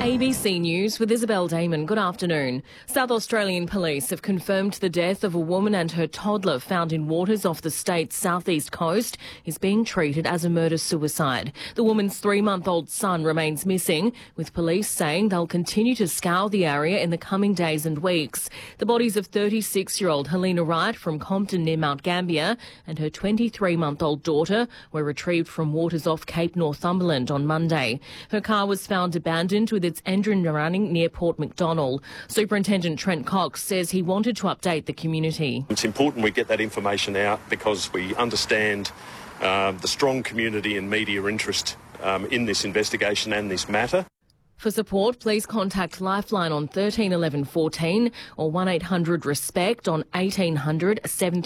ABC News with Isabel Damon. Good afternoon. South Australian police have confirmed the death of a woman and her toddler found in waters off the state's southeast coast is being treated as a murder-suicide. The woman's 3-month-old son remains missing, with police saying they'll continue to scour the area in the coming days and weeks. The bodies of 36-year-old Helena Wright from Compton near Mount Gambier and her 23-month-old daughter were retrieved from waters off Cape Northumberland on Monday. Her car was found abandoned with its engine running near Port Macdonnell. Superintendent Trent Cox says he wanted to update the community. It's important we get that information out because we understand the strong community and media interest in this investigation and this matter. For support, please contact Lifeline on 13 11 14 or 1800 RESPECT on 1800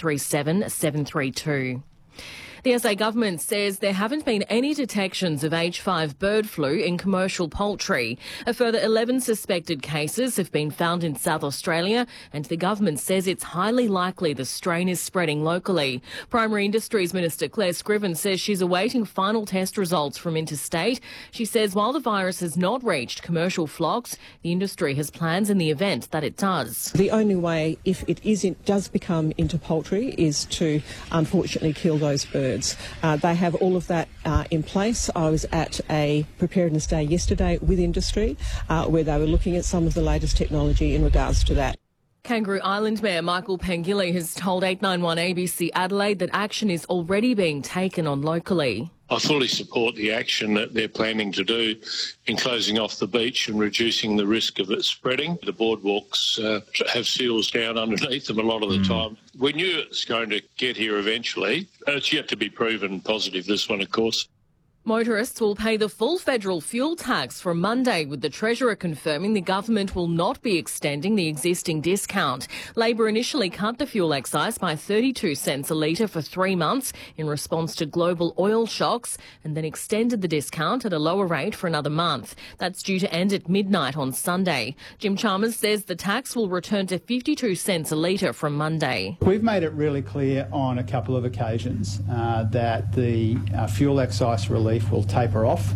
737 732. The SA government says there haven't been any detections of H5 bird flu in commercial poultry. A further 11 suspected cases have been found in South Australia, and the government says it's highly likely the strain is spreading locally. Primary Industries Minister Claire Scriven says she's awaiting final test results from interstate. She says while the virus has not reached commercial flocks, the industry has plans in the event that it does. The only way, if it does become into poultry, is to unfortunately kill those birds. They have all of that in place. I was at a preparedness day yesterday with industry where they were looking at some of the latest technology in regards to that. Kangaroo Island Mayor Michael Pengilly has told 891 ABC Adelaide that action is already being taken on locally. I fully support the action that they're planning to do in closing off the beach and reducing the risk of it spreading. The boardwalks have seals down underneath them a lot of the time. We knew it's going to get here eventually. It's yet to be proven positive, this one, of course. Motorists will pay the full federal fuel tax from Monday, with the Treasurer confirming the government will not be extending the existing discount. Labor initially cut the fuel excise by 32 cents a litre for 3 months in response to global oil shocks, and then extended the discount at a lower rate for another month. That's due to end at midnight on Sunday. Jim Chalmers says the tax will return to 52 cents a litre from Monday. We've made it really clear on a couple of occasions that the fuel excise relief will taper off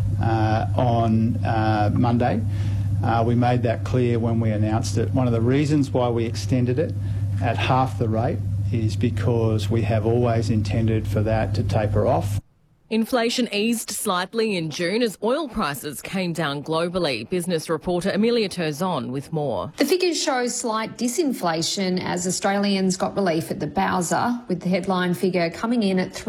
on Monday. We made that clear when we announced it. One of the reasons why we extended it at half the rate is because we have always intended for that to taper off. Inflation eased slightly in June as oil prices came down globally. Business reporter Amelia Turzon with more. The figures show slight disinflation as Australians got relief at the Bowser, with the headline figure coming in at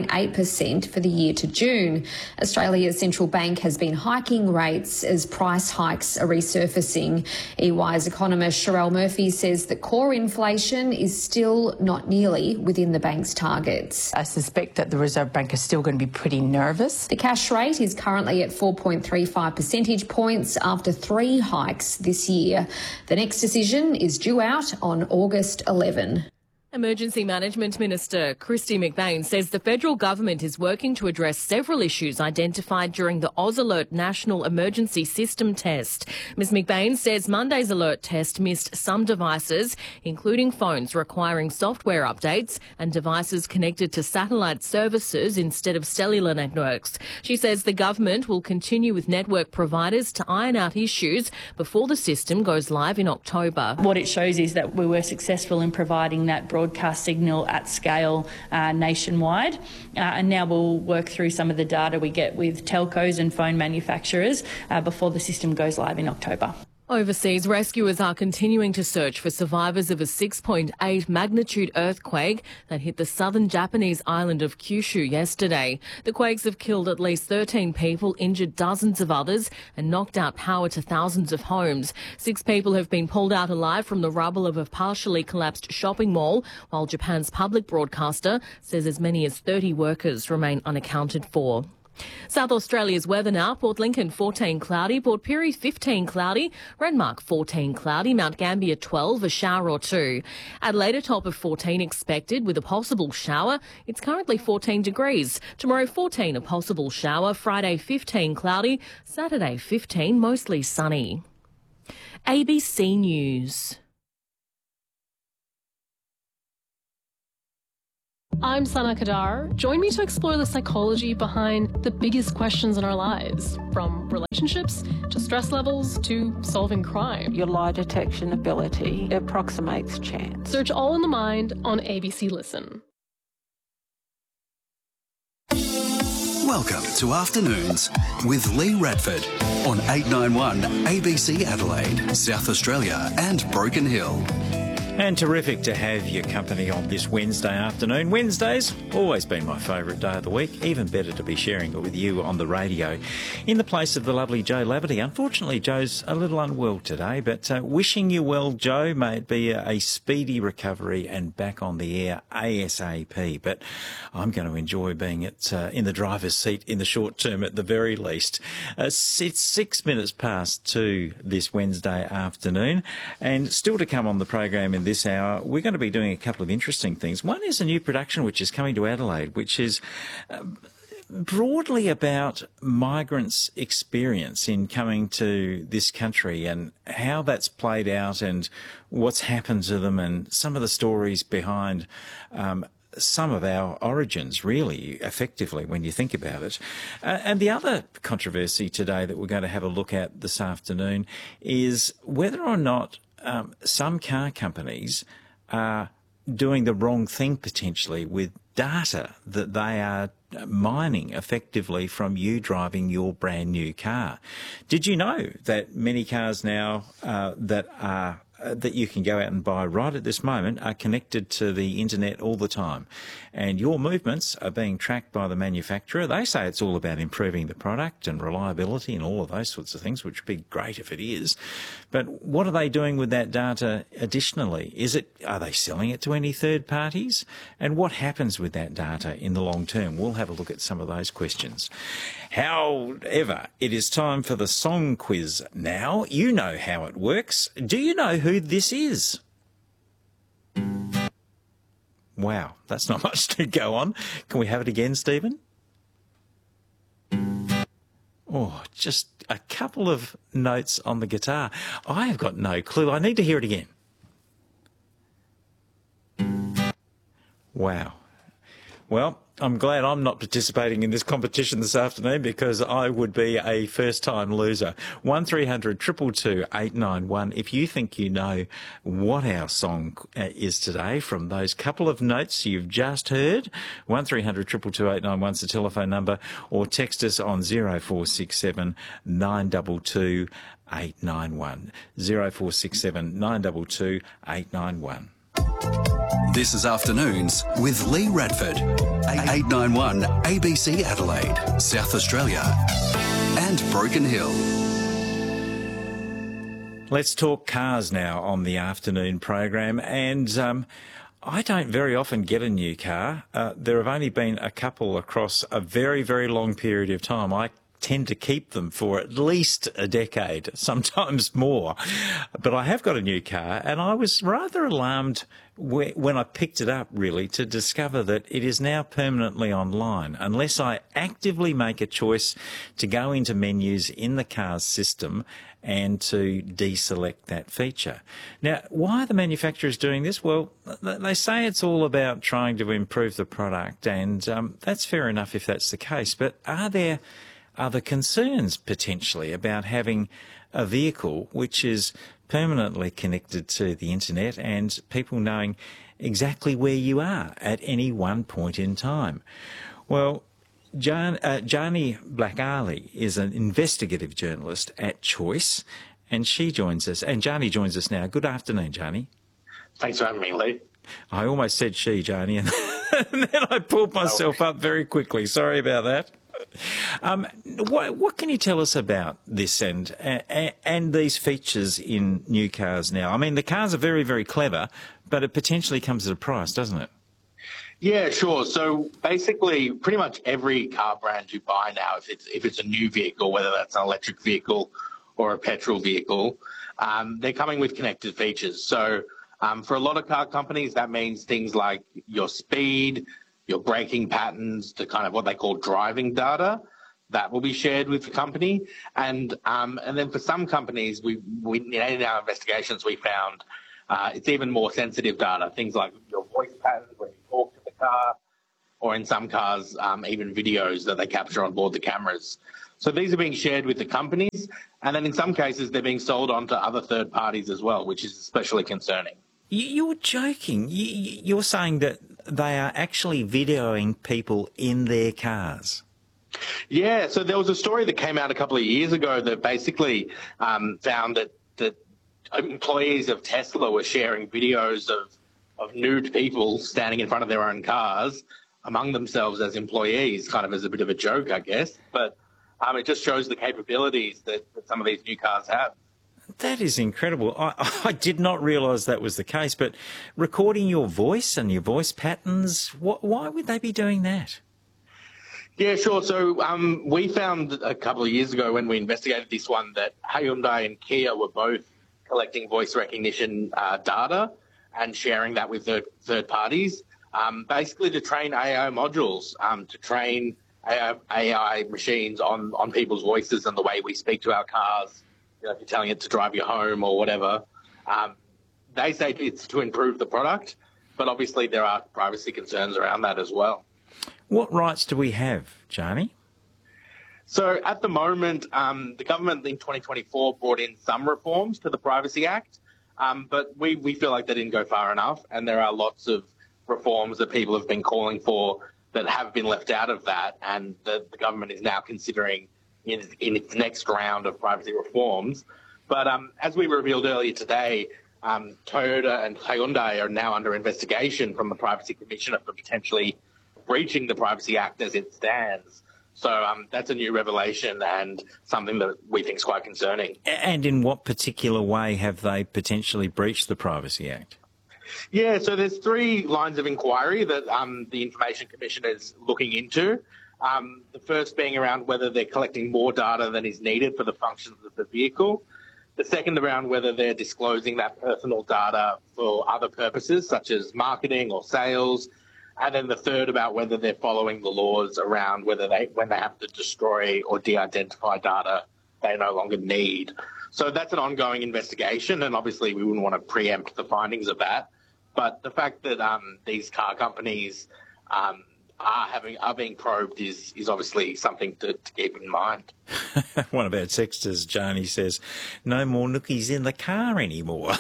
3.8% for the year to June. Australia's central bank has been hiking rates as price hikes are resurfacing. EY's economist Sherelle Murphy says that core inflation is still not nearly within the bank's targets. I suspect that the Reserve Bank is still going to be pretty nervous. The cash rate is currently at 4.35 percentage points after 3 hikes this year. The next decision is due out on August 11. Emergency Management Minister Kristy McBain says the federal government is working to address several issues identified during the AusAlert National Emergency System test. Ms McBain says Monday's alert test missed some devices, including phones requiring software updates and devices connected to satellite services instead of cellular networks. She says the government will continue with network providers to iron out issues before the system goes live in October. What it shows is that we were successful in providing that broadcast signal at scale nationwide, and now we'll work through some of the data we get with telcos and phone manufacturers before the system goes live in October. Overseas, rescuers are continuing to search for survivors of a 6.8 magnitude earthquake that hit the southern Japanese island of Kyushu yesterday. The quakes have killed at least 13 people, injured dozens of others, and knocked out power to thousands of homes. 6 people have been pulled out alive from the rubble of a partially collapsed shopping mall, while Japan's public broadcaster says as many as 30 workers remain unaccounted for. South Australia's weather now. Port Lincoln 14 cloudy, Port Pirie 15 cloudy, Renmark 14 cloudy, Mount Gambier 12, a shower or 2. Adelaide a top of 14 expected with a possible shower. It's currently 14 degrees. Tomorrow 14 a possible shower, Friday 15 cloudy, Saturday 15 mostly sunny. ABC News. I'm Sana Kadar. Join me to explore the psychology behind the biggest questions in our lives, from relationships to stress levels to solving crime. Your lie detection ability approximates chance. Search All in the Mind on ABC Listen. Welcome to Afternoons with Lee Radford on 891 ABC Adelaide, South Australia and Broken Hill. And terrific to have your company on this Wednesday afternoon. Wednesday's always been my favourite day of the week. Even better to be sharing it with you on the radio in the place of the lovely Jo Laverty. Unfortunately, Jo's a little unwell today, but wishing you well, Jo. May it be a speedy recovery and back on the air ASAP. But I'm going to enjoy being in the driver's seat in the short term at the very least. It's 6 minutes past 2 this Wednesday afternoon, and still to come on the program in this hour, we're going to be doing a couple of interesting things. One is a new production which is coming to Adelaide, which is broadly about migrants' experience in coming to this country and how that's played out and what's happened to them and some of the stories behind some of our origins, really, effectively, when you think about it. And the other controversy today that we're going to have a look at this afternoon is whether or not some car companies are doing the wrong thing potentially with data that they are mining effectively from you driving your brand new car. Did you know that many cars now that you can go out and buy right at this moment are connected to the internet all the time, and your movements are being tracked by the manufacturer? They say it's all about improving the product and reliability and all of those sorts of things, which would be great if it is. But what are they doing with that data additionally? Are they selling it to any third parties? And what happens with that data in the long term? We'll have a look at some of those questions. However, it is time for the song quiz now. You know how it works. Do you know who this is? Wow, that's not much to go on. Can we have it again, Stephen? Oh, just a couple of notes on the guitar. I have got no clue. I need to hear it again. Wow. Well, I'm glad I'm not participating in this competition this afternoon, because I would be a first-time loser. 1300 222 891 if you think you know what our song is today from those couple of notes you've just heard. 1300 222 891 is the telephone number, or text us on 0467 922 891. 0467 922 891. This is Afternoons with Lee Radford, 891 ABC Adelaide, South Australia and Broken Hill. Let's talk cars now on the afternoon program, and I don't very often get a new car. There have only been a couple across a very, very long period of time. I tend to keep them for at least a decade, sometimes more. But I have got a new car, and I was rather alarmed when I picked it up, really, to discover that it is now permanently online, unless I actively make a choice to go into menus in the car's system and to deselect that feature. Now, why are the manufacturers doing this? Well, they say it's all about trying to improve the product, and that's fair enough if that's the case. But are there other concerns potentially about having a vehicle which is permanently connected to the internet and people knowing exactly where you are at any one point in time? Well, Jani Black-Ali is an investigative journalist at Choice, and she joins us. And Jani joins us now. Good afternoon, Jani. Thanks for having me, Lee. I almost said she, Jani, and then I pulled myself up very quickly. Sorry about that. What can you tell us about this and these features in new cars now? I mean, the cars are very, very clever, but it potentially comes at a price, doesn't it? Yeah, sure. So basically, pretty much every car brand you buy now, if it's a new vehicle, whether that's an electric vehicle or a petrol vehicle, they're coming with connected features. So for a lot of car companies, that means things like your speed, your braking patterns, to kind of what they call driving data, that will be shared with the company. And then for some companies, we in our investigations, we found it's even more sensitive data, things like your voice patterns when you talk to the car, or in some cars, even videos that they capture on board the cameras. So these are being shared with the companies, and then in some cases they're being sold on to other third parties as well, which is especially concerning. You're joking. You're saying that they are actually videoing people in their cars? Yeah, so there was a story that came out a couple of years ago that basically found that employees of Tesla were sharing videos of nude people standing in front of their own cars among themselves as employees, kind of as a bit of a joke, I guess. But it just shows the capabilities that some of these new cars have. That is incredible. I did not realise that was the case, but recording your voice and your voice patterns, why would they be doing that? Yeah, sure. So we found a couple of years ago when we investigated this one that Hyundai and Kia were both collecting voice recognition data and sharing that with third parties, basically to train AI modules, to train AI machines on people's voices and the way we speak to our cars. You know, if you're telling it to drive you home or whatever. They say it's to improve the product, but obviously there are privacy concerns around that as well. What rights do we have, Jamie? So at the moment, the government in 2024 brought in some reforms to the Privacy Act, but we feel like they didn't go far enough, and there are lots of reforms that people have been calling for that have been left out of that, and the government is now considering in its next round of privacy reforms. But as we revealed earlier today, Toyota and Hyundai are now under investigation from the Privacy Commissioner for potentially breaching the Privacy Act as it stands. So that's a new revelation and something that we think is quite concerning. And in what particular way have they potentially breached the Privacy Act? Yeah, so there's 3 lines of inquiry that the Information Commission is looking into. The first being around whether they're collecting more data than is needed for the functions of the vehicle. The second around whether they're disclosing that personal data for other purposes, such as marketing or sales. And then the third about whether they're following the laws around when they have to destroy or de-identify data they no longer need. So that's an ongoing investigation, and obviously we wouldn't want to preempt the findings of that. But the fact that these car companies are being probed is obviously something to keep in mind. One of our texters, Jani, says, no more nookies in the car anymore.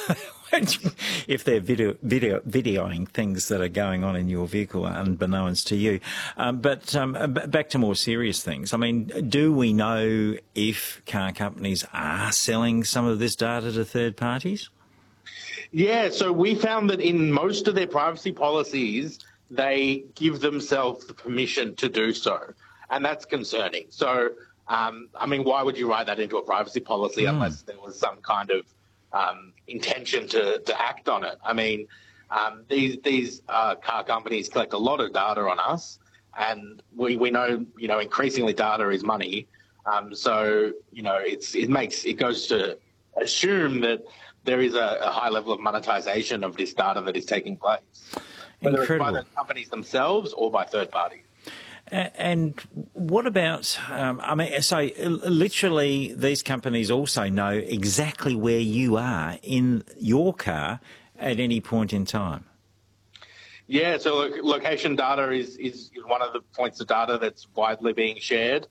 If they're videoing things that are going on in your vehicle unbeknownst to you. But back to more serious things. I mean, do we know if car companies are selling some of this data to third parties? Yeah, so we found that in most of their privacy policies, they give themselves the permission to do so, and that's concerning. So, I mean, why would you write that into a privacy policy unless there was some kind of intention to act on it? I mean, these car companies collect a lot of data on us, and we know, increasingly data is money. So, it goes to assume that there is a high level of monetization of this data that is taking place, whether it's by the companies themselves or by third parties. And what about, so literally these companies also know exactly where you are in your car at any point in time? Yeah, so location data is one of the points of data that's widely being shared.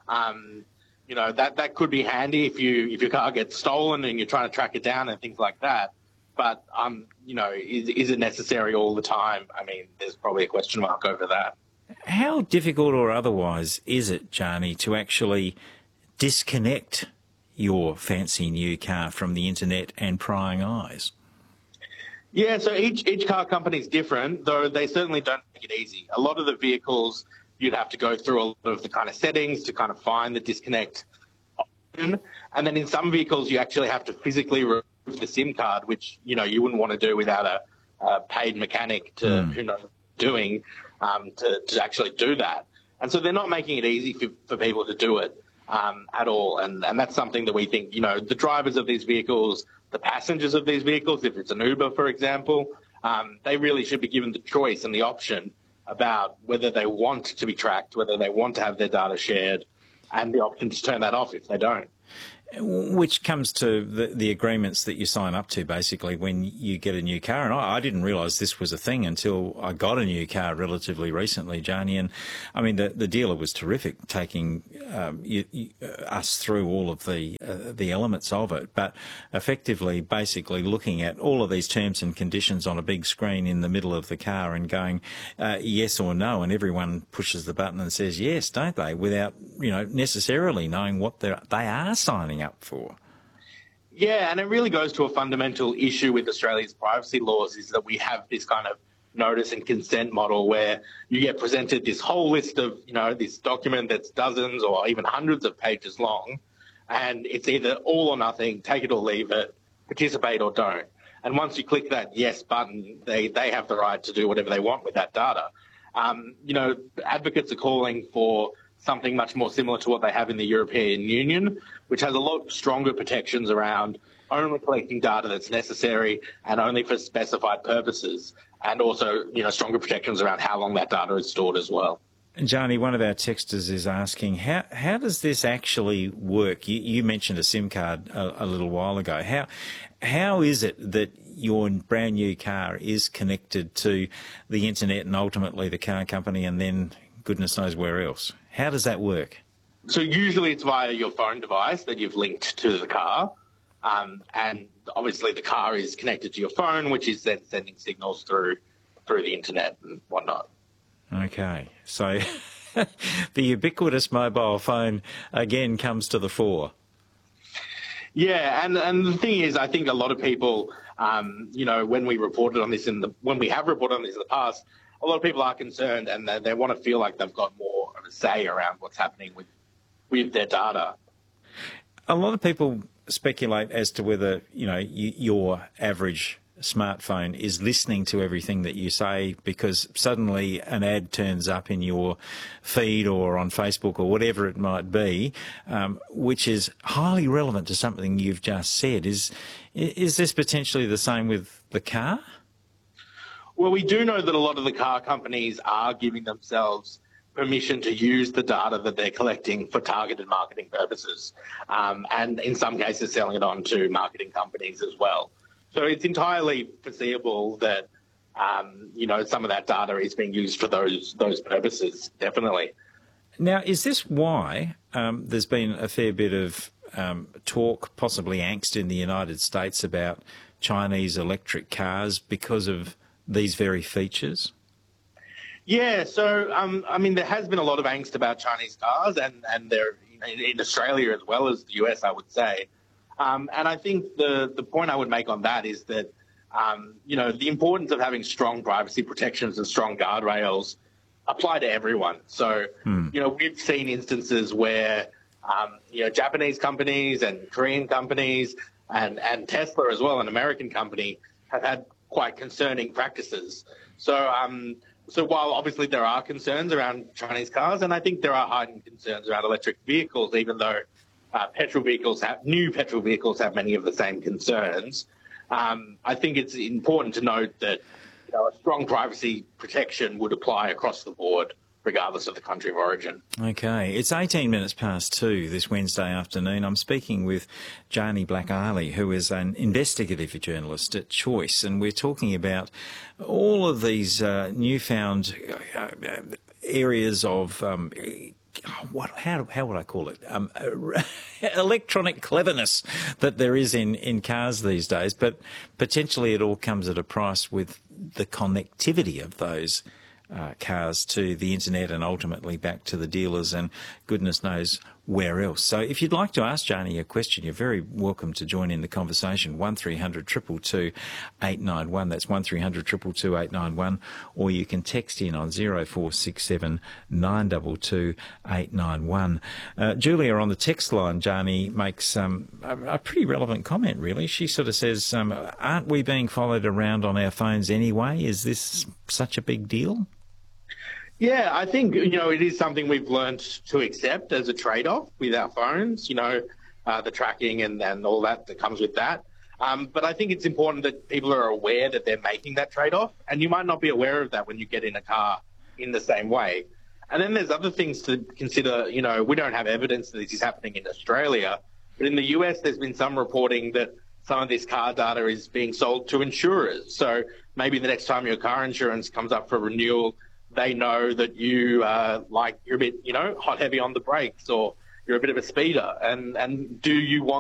That could be handy if your car gets stolen and you're trying to track it down and things like that. But, is it necessary all the time? I mean, there's probably a question mark over that. How difficult or otherwise is it, Jani, to actually disconnect your fancy new car from the internet and prying eyes? Yeah, so each car company is different, though they certainly don't make it easy. A lot of the vehicles, you'd have to go through a lot of the kind of settings to kind of find the disconnect option. And then in some vehicles, you actually have to physically remove the SIM card, which, you wouldn't want to do without a paid mechanic to who knows what they're doing to actually do that. And so they're not making it easy for people to do it at all. And that's something that we think, the drivers of these vehicles, the passengers of these vehicles, if it's an Uber, for example, they really should be given the choice and the option about whether they want to be tracked, whether they want to have their data shared, and the option to turn that off if they don't. Which comes to the agreements that you sign up to, basically, when you get a new car. And I didn't realise this was a thing until I got a new car relatively recently, Jani. And, I mean, the dealer was terrific, taking us through all of the elements of it. But effectively, basically, looking at all of these terms and conditions on a big screen in the middle of the car and going yes or no, and everyone pushes the button and says yes, don't they, without, necessarily knowing what they are signing up for. Yeah, and it really goes to a fundamental issue with Australia's privacy laws, is that we have this kind of notice and consent model where you get presented this whole list of, this document that's dozens or even hundreds of pages long, and it's either all or nothing, take it or leave it, participate or don't. And once you click that yes button, they have the right to do whatever they want with that data. Advocates are calling for something much more similar to what they have in the European Union, which has a lot stronger protections around only collecting data that's necessary and only for specified purposes, and also, stronger protections around how long that data is stored as well. Jani, one of our texters is asking, how does this actually work? You mentioned a SIM card a little while ago. How is it that your brand new car is connected to the internet and ultimately the car company and then goodness knows where else? How does that work? So usually it's via your phone device that you've linked to the car. And obviously the car is connected to your phone, which is then sending signals through the internet and whatnot. Okay. So the ubiquitous mobile phone again comes to the fore. Yeah, and the thing is, I think a lot of people, when we reported on this when we have reported on this in the past, a lot of people are concerned and they want to feel like they've got more of a say around what's happening with their data. A lot of people speculate as to whether, your average smartphone is listening to everything that you say because suddenly an ad turns up in your feed or on Facebook or whatever it might be, which is highly relevant to something you've just said. Is this potentially the same with the car? Well, we do know that a lot of the car companies are giving themselves permission to use the data that they're collecting for targeted marketing purposes, and in some cases selling it on to marketing companies as well. So it's entirely foreseeable that, some of that data is being used for those purposes, definitely. Now, is this why there's been a fair bit of talk, possibly angst in the United States about Chinese electric cars because of these very features? Yeah, so, there has been a lot of angst about Chinese cars and they're in Australia as well as the US, I would say. And I think the point I would make on that is that, the importance of having strong privacy protections and strong guardrails apply to everyone. So, we've seen instances where, Japanese companies and Korean companies and Tesla as well, an American company, have had quite concerning practices. So while obviously there are concerns around Chinese cars, and I think there are heightened concerns around electric vehicles, even though new petrol vehicles have many of the same concerns, I think it's important to note that a strong privacy protection would apply across the board, regardless of the country of origin. Okay, it's 18 minutes past 2 this Wednesday afternoon. I'm speaking with Jani Black-Eiley, who is an investigative journalist at Choice, and we're talking about all of these newfound areas of how would I call it? Electronic cleverness that there is in cars these days, but potentially it all comes at a price with the connectivity of those cars to the internet and ultimately back to the dealers and goodness knows where else. So if you'd like to ask Jani a question, you're very welcome to join in the conversation. 1300 222 891. That's 1300 222 891. Or you can text in on 0467 922 891. Julia on the text line, Jani, makes a pretty relevant comment, really. She sort of says, aren't we being followed around on our phones anyway? Is this such a big deal? Yeah, I think, it is something we've learned to accept as a trade-off with our phones, the tracking and all that comes with that. But I think it's important that people are aware that they're making that trade-off, and you might not be aware of that when you get in a car in the same way. And then there's other things to consider. We don't have evidence that this is happening in Australia, But in the US, there's been some reporting that some of this car data is being sold to insurers. So maybe the next time your car insurance comes up for renewal, they know that you're a bit, hot heavy on the brakes, or you're a bit of a speeder. And do you want